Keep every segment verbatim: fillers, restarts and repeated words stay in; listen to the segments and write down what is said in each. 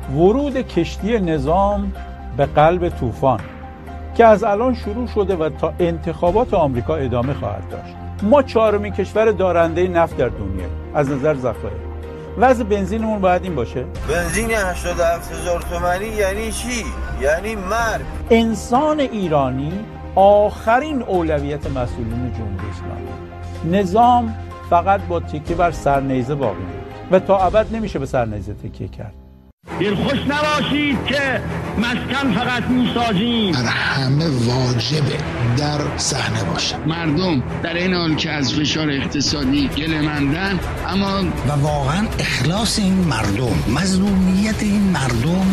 ورود کشتی نظام به قلب طوفان که از الان شروع شده و تا انتخابات آمریکا ادامه خواهد داشت. ما چهارمین کشور دارنده نفت در دنیا از نظر ذخایر. وضع بنزینمون باید این باشه؟ بنزین هشتاد و هفت هزار تومانی یعنی چی؟ یعنی مرگ. انسان ایرانی آخرین اولویت مسئولین جمهوری اسلامی. نظام فقط با تکیه بر سرنیزه باقی میمونه و تا ابد نمیشه به سرنیزه تکیه کرد. دلخوش نباشید که مسکن فقط میسازیم. بر همه واجبه در صحنه باشه. مردم در این حال که از فشار اقتصادی گله‌مندن، اما و واقعا اخلاص این مردم، مظلومیت این مردم.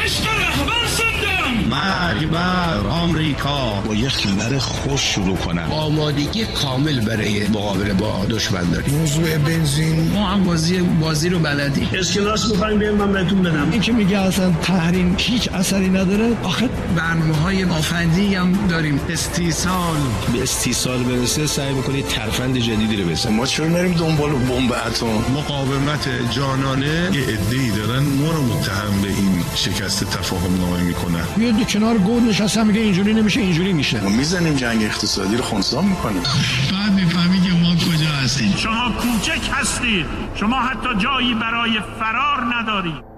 مرگ بر آمریکا. با یه خبر خوش شروع کنم. آمادگی کامل برای مقابله با دشمن داریم. موضوع بنزین، ما هم بازی بازی رو بلدیم. اسکناس می‌خوایم بیایم من بهتون بدم. این که میگه اصلا تحریم هیچ اثری نداره. آخه برنامه‌های آفندی هم داریم. استیصال به استیصال برسه سعی می‌کنید ترفند جدیدی رو بزنید. ما چرا نریم دنبال بمب اتم؟ مقاومت جانانه یه عده‌ای دارن ما رو متهم به این شکست تفاهم نامه میکنن. میاد کنار گل نشسته میگه اینجوری نمیشه اینجوری میشه. ما میزنیم جنگ اقتصادی رو خنثی میکنیم. بعد میفهمی که ما کجا هستیم. شما کوچک هستید. شما حتی جایی برای فرار ندارید.